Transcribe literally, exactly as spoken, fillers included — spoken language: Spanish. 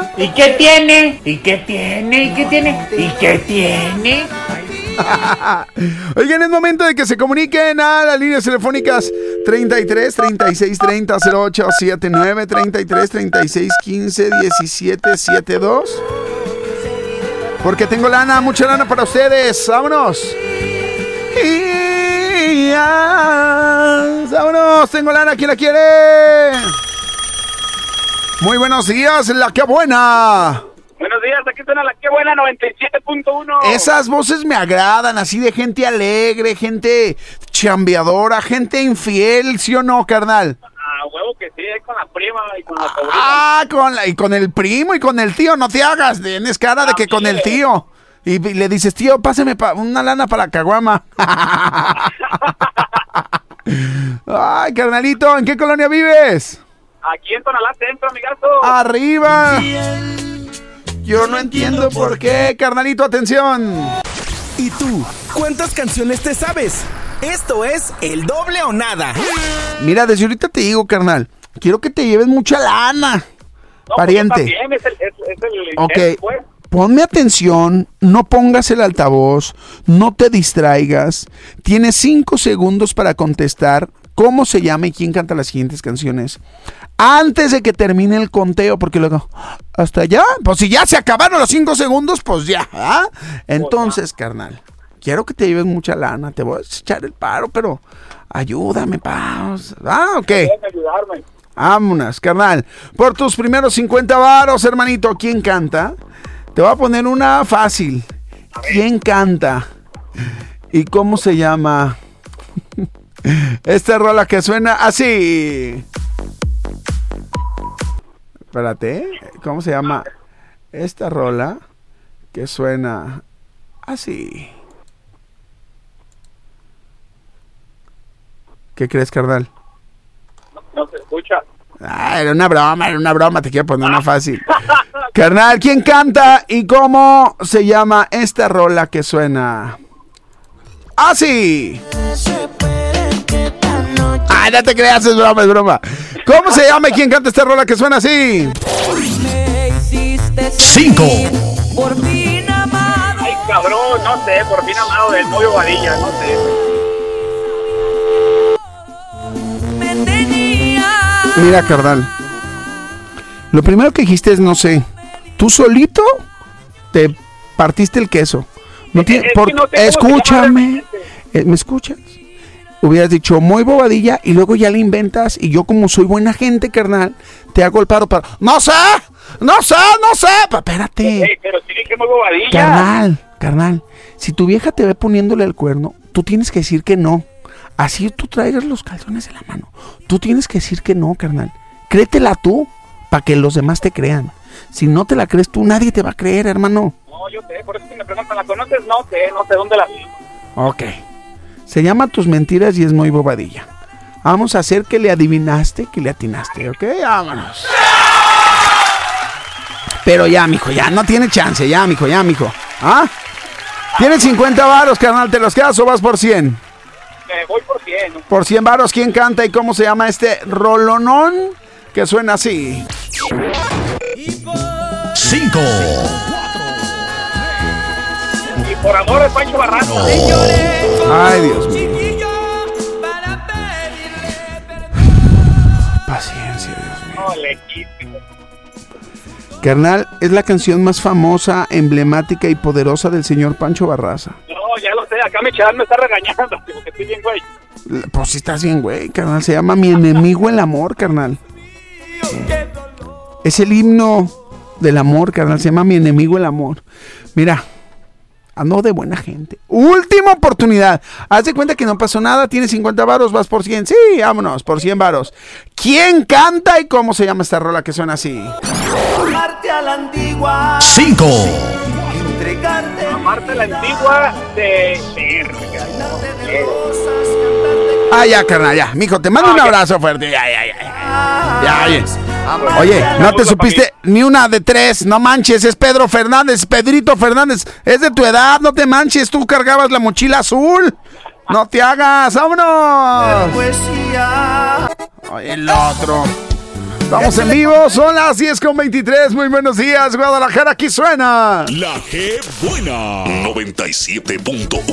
¿Y qué tiene? ¿Y qué tiene? ¿Y qué tiene? ¿Y qué tiene? Oigan, es momento de que se comuniquen a las líneas telefónicas treinta y tres, treinta y seis, treinta, cero ocho setenta y nueve, treinta y tres, treinta y seis, quince, diecisiete, setenta y dos. Porque tengo lana, mucha lana para ustedes. ¡Vámonos! Y ya, ¡vámonos! Tengo lana, ¿quién la quiere? Muy buenos días, la que buena. Buenos días, aquí suena la que buena noventa y siete punto uno. Esas voces me agradan, así de gente alegre, gente chambeadora, gente infiel, ¿sí o no, carnal? Ah, huevo que sí, con la prima y con la sobrina. Ah, con la, y con el primo y con el tío, no te hagas, tienes cara de que con el tío. Y le dices, tío, pásame pa una lana para la caguama. Ay, carnalito, ¿en qué colonia vives? Aquí en Tonalá Centro, mi gato. ¡Arriba! Yo no entiendo por qué, carnalito, atención. ¿Y tú? ¿Cuántas canciones te sabes? Esto es El Doble o Nada. Mira, desde ahorita te digo, carnal, quiero que te lleves mucha lana, No, pariente. Pues también, es el, es, es el Ok, es, pues. Ponme atención, no pongas el altavoz, no te distraigas. Tienes cinco segundos para contestar cómo se llama y quién canta las siguientes canciones antes de que termine el conteo, porque luego, ¿hasta allá? Pues si ya se acabaron los cinco segundos, pues ya, ¿ah? Entonces, carnal, quiero que te lleves mucha lana, te voy a echar el paro, pero ayúdame, pa. Ah, ok. Ayudarme. Vámonos, carnal. Por tus primeros cincuenta varos, hermanito, ¿quién canta? Te voy a poner una fácil. ¿Quién canta? ¿Y cómo se llama? Esta rola que suena así. Espérate, ¿cómo se llama? Esta rola que suena así. ¿Qué crees, carnal? No, no se escucha. Ah, era una broma, era una broma, te quiero poner una fácil. Carnal, ¿quién canta y cómo se llama esta rola que suena así? Ah, no te creas, es broma, es broma. ¿Cómo se llama y quién canta esta rola que suena así? Cinco. Por fin amado. Ay, cabrón, no sé, por fin amado del Moyo Vadilla, no sé. Me tenía. Mira, carnal, lo primero que dijiste es no sé. Tú solito te partiste el queso. No Es- tiene, es por- que no sé cómo se escúchame. llama Eh, ¿Me escuchas? Hubieras dicho muy bobadilla y luego ya le inventas y yo como soy buena gente, carnal, te hago el paro para... ¡No sé! ¡No sé! ¡No sé! Pa, espérate. Ey, pero sí dije Moyo Vadilla. Carnal, carnal, si tu vieja te ve poniéndole el cuerno, tú tienes que decir que no. Así tú traigas los calzones en la mano. Tú tienes que decir que no, carnal. Créetela tú, para que los demás te crean. Si no te la crees tú, nadie te va a creer, hermano. No, yo sé, por eso si me preguntan, ¿la conoces? No sé, no sé dónde la vi. Ok. Se llama Tus Mentiras y es muy bobadilla. Vamos a hacer que le adivinaste, que le atinaste, ¿ok? Vámonos. Pero ya, mijo, ya, no tiene chance, ya, mijo, ya, mijo. ¿Ah? Tienes cincuenta varos, carnal, ¿te los quedas o vas por cien? Me voy por cien. ¿No? Por cien varos, ¿quién canta y cómo se llama este rolonón que suena así? Cinco. Y por amor de Pancho Barraza. Ay, Dios mío. Paciencia, Dios mío. No, le quise. Carnal, es la canción más famosa, emblemática y poderosa del señor Pancho Barraza. No, ya lo sé, acá mi chaval me está regañando, porque estoy bien, güey. Pues sí estás bien, güey, carnal. Se llama Mi Enemigo el Amor, carnal. Es el himno del amor, carnal. Se llama Mi Enemigo el Amor. Mira, ando de buena gente. Última oportunidad. Haz de cuenta que no pasó nada. Tienes cincuenta varos, vas por cien. Sí, vámonos, por cien varos. ¿Quién canta y cómo se llama esta rola que suena así? Amarte a la antigua. Cinco. Entregarte. Amarte a la antigua de... Verga, no sé. Ah, ya, carnal, ya. Mijo, te mando un abrazo fuerte. Ya, ya, ya. Ya, oye. Oye, no te supiste ni una de tres. No manches, es Pedro Fernández, Pedrito Fernández. Es de tu edad, no te manches. Tú cargabas la mochila azul. No te hagas, vámonos. Poesía. Oye, el otro. Estamos en vivo, son las diez con veintitrés. Muy buenos días, Guadalajara, aquí suena La G Buena noventa y siete punto uno.